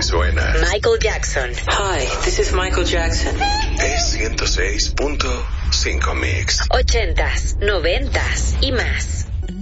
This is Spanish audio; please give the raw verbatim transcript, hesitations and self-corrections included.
suena. Michael Jackson. Hi, this is Michael Jackson. Es ciento seis punto cinco Mix. Ochentas, noventas y más.